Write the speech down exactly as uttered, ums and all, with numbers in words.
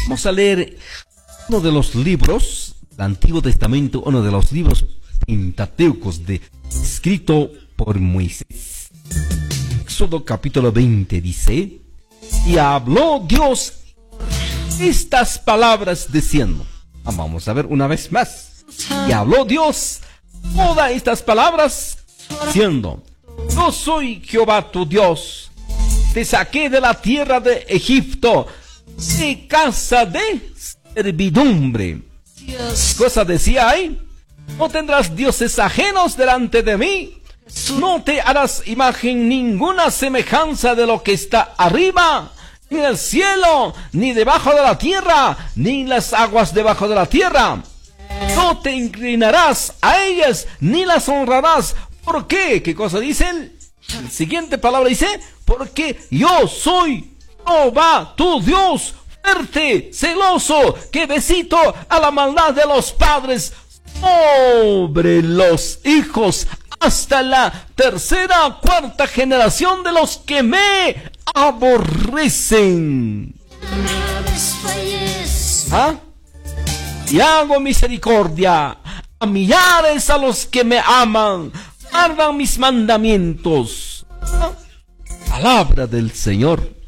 Vamos a leer uno de los libros del Antiguo Testamento, uno de los libros pentateucos de, escrito por Moisés. Éxodo capítulo veinte dice: y habló Dios estas palabras diciendo. Vamos a ver una vez más. Y habló Dios todas estas palabras diciendo: yo soy Jehová tu Dios, te saqué de la tierra de Egipto, de casa de servidumbre. Cosa decía ahí: no tendrás dioses ajenos delante de mí, no te harás imagen ninguna semejanza de lo que está arriba en el cielo, ni debajo de la tierra, ni en las aguas debajo de la tierra. No te inclinarás a ellas, ni las honrarás. ¿Por qué? ¿Qué cosa dice? La siguiente palabra dice: porque yo soy Jehová tu Dios, fuerte, celoso, que besito a la maldad de los padres sobre los hijos, hasta la tercera, cuarta generación de los que me aborrecen. ¿Ah? Y hago misericordia a millares a los que me aman, guardan mis mandamientos. ¿Ah? Palabra del Señor.